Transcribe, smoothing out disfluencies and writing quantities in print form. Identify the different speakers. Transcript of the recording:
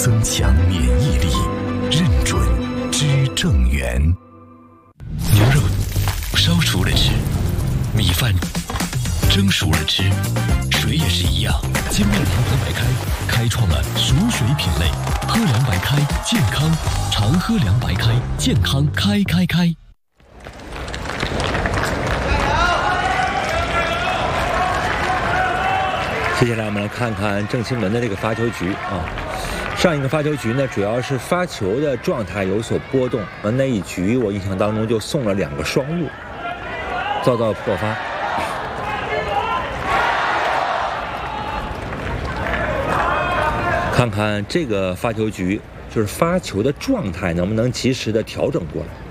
Speaker 1: 增强免疫力，认准知正源。牛肉烧熟了吃，米饭蒸熟了吃，水也是一样。精酿长河白开开创了熟水品类，喝凉白开健康，常喝凉白开健康开。
Speaker 2: 接下来我们来看看郑钦文的这个发球局啊。上一个发球局呢，主要是发球的状态有所波动，那一局我印象当中就送了2个双误，遭到破发。看看这个发球局，就是发球的状态能不能及时的调整过来。